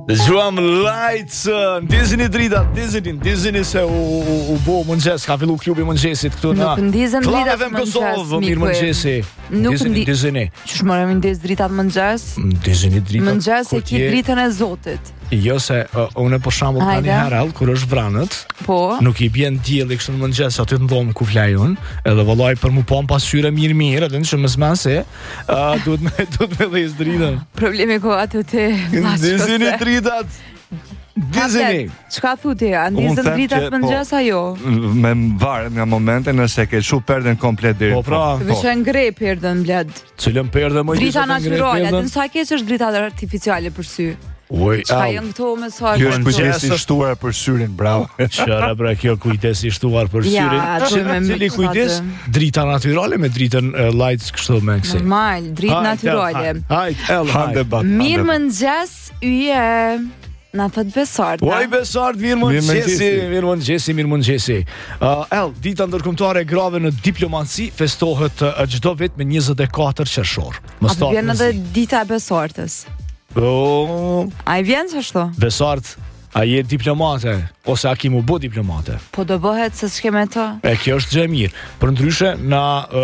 Dëgjuam Lights, ndizini drita, ndizini se u bo mëngjes, ka fillu klubi mëngjesit këtu në Klan FM Kosovë, mirë mëngjesi. Ndizini. Qysh morëm ndez dritat mëngjes? Ndizini drita. Mëngjes e ki dritën e Zotit. Jo se unë për shembull tani herall kur është vranët, po nuk i bjen dielli kështu në mëngjes aty të ndom ku flaj unë, edhe vallai për mu pa pasqyre mirë, edhe në mësmen se duhet me dhëz dritën. Problemi ko atë te Ndizini dritat. Ndizini. Çka thuti? A ndizën dritat mëngjes ajo? Me varet nga momente nëse ke shu perden komplet deri. Po pra. Veçë ngre perden bled. Cilën perdë më drita natyrale, atë sa keq është drita artificiale për sy. Oj, çka janë këto me sa. Kjo është kujdesi i shtuar për syrin, bravo. Çfarë pra kjo kujdesi i shtuar për syrin? Cili kujdes? Drita natyrale me dritën lights kështu me kësi. Normal, dritë natyrale. Hajt. Mirë mëngjes, yje. Na thot Besart. Oj Besart, mirë mëngjesi. Dita ndërkombëtare e grave në diplomaci festohet çdo vit me 24 qershor. A vjen edhe dita e Besartës? A i vjen që ashtu? Besart, a je diplomate? Ose a ki mu bo diplomate? Po do bëhet se s'keme të? Kjo është gjë e mirë. Për ndryshe, na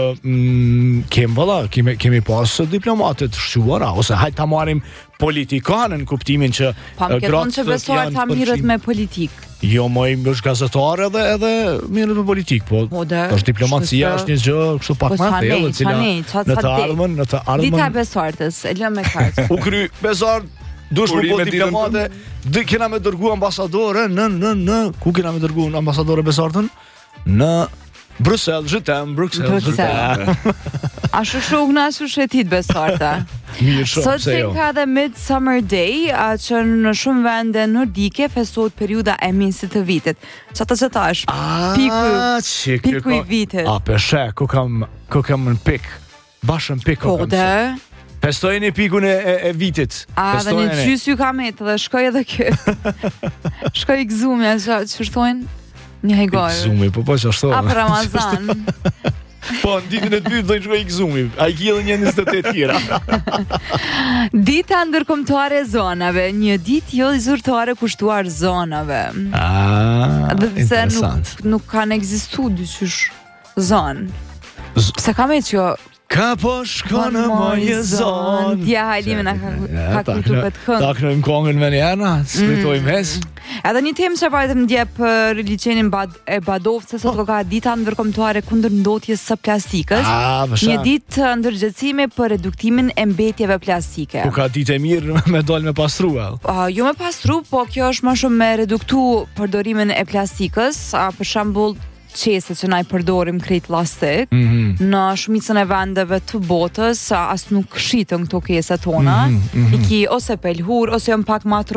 kemi pas diplomatet shquara, ose hajt ta marim politikanën kuptimin që pa më keton që Besart ta mirët me politik. Jo, moj është gazetar edhe mirët me politik, po është diplomacia, është një gjë kështu pak më thellë, cila në të ardhmen Dita e Besartës, e lëm me kaq. U kry Besart, dush më po diplomate, kena me dërgu ambasadore në ku kena me dërgu ambasadore Besartën? Në Bruxelles, Bruxelles. A shuk në ashu Besarta. Mirë shumë, sot se jo. Sot ka dhe Midsummer Day, që në shumë vende nordike festohet periudha e mesit të vitit. Çata është piku i vitit. A peshe, ku kam në pik, bashën pik. Po dhe festojnë pikun e vitit. A dhe një gjys ju kam dhe shkoj edhe kë. Shkoj i gëzumi, që shtojnë? Një hejgojë. Gëzumi, po që ashtu. A për Ramazan. Po, në ditën e dytë do i shkoj i gëzumi. A i kjellë një 28 tjera. Dita ndërkombëtare e zonave. Një ditë jo zyrtare kushtuar zonave. Interesant. Nuk kanë ekzistu dyqysh zonë. Pse kam e që jo ka po shkonë moje zonë. Dja Halime na ka kujtu për të kënë. Ta kënojmë kongën me njerëna, spritojmë hes. Edhe një temë që pajtëm ndje për liqenin e Badovcës, sot ka dita ndërkombëtare kundër ndotjes së plastikës. Një ditë ndërgjësime për reduktimin e mbetjeve plastike. Ku ka ditë e mirë me dollë me pastru, jo me pastru, po kjo është më shumë me reduktu përdorimin e plastikës, për shembull qese që na i përdorim krejt plastik, në shumicën e vendeve të botës, as nuk shitën këto kese tona, i ki ose pelhur, ose jëm pak ma